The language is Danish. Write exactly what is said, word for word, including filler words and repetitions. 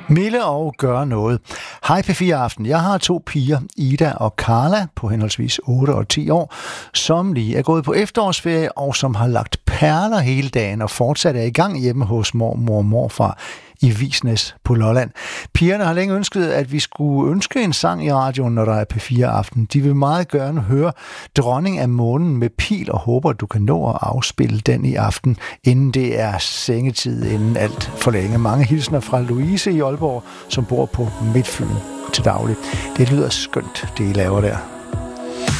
Mille og gøre noget. Hej P fire Aften. Jeg har to piger, Ida og Carla, på henholdsvis otte og ti år, som lige er gået på efterårsferie og som har lagt perler hele dagen og fortsat er i gang hjemme hos mormor og morfar i Visnæs på Lolland. Pigerne har længe ønsket, at vi skulle ønske en sang i radioen, når der er P fire Aften. De vil meget gerne høre Dronning af Månen med Pil og håber, at du kan nå at afspille den i aften, inden det er sengetid, inden alt for længe. Mange hilsner fra Louise i Aalborg, som bor på Midtfyn til daglig. Det lyder skønt, det I laver der.